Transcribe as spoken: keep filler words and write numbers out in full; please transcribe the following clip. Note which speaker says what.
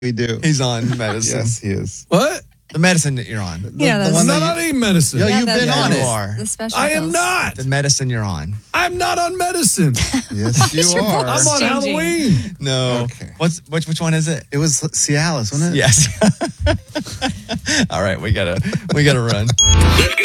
Speaker 1: We do.
Speaker 2: He's on medicine.
Speaker 1: Yes, he is.
Speaker 3: What?
Speaker 2: The medicine that you're on.
Speaker 1: The,
Speaker 4: Yeah,
Speaker 1: the
Speaker 4: that's-
Speaker 1: one
Speaker 3: I'm
Speaker 1: that
Speaker 3: not
Speaker 1: you-
Speaker 3: on any medicine.
Speaker 1: Yeah,
Speaker 4: Yeah,
Speaker 1: you've been
Speaker 4: that's-
Speaker 1: on
Speaker 2: You
Speaker 1: it.
Speaker 2: are.
Speaker 4: The special
Speaker 3: I am
Speaker 4: pills.
Speaker 3: not.
Speaker 2: The medicine you're on.
Speaker 3: I'm not on medicine.
Speaker 1: Yes, you
Speaker 4: Your
Speaker 1: are.
Speaker 3: I'm on
Speaker 4: Changing.
Speaker 3: Halloween.
Speaker 2: No.
Speaker 1: Okay.
Speaker 2: What's which which one is it?
Speaker 1: It was Cialis, wasn't it?
Speaker 2: Yes. All right, we gotta we gotta run.